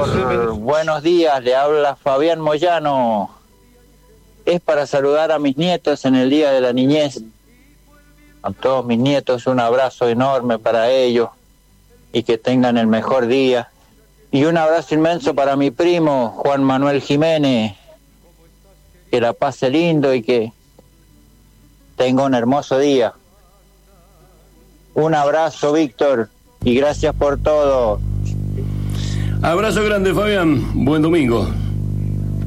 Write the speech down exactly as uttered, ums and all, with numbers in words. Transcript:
Víctor, buenos días, le habla Fabián Moyano. Es para saludar a mis nietos en el Día de la Niñez. A todos mis nietos un abrazo enorme para ellos y que tengan el mejor día. Y un abrazo inmenso para mi primo Juan Manuel Jiménez, que la pase lindo y que tenga un hermoso día. Un abrazo, Víctor, y gracias por todo. Abrazo grande, Fabián. Buen domingo.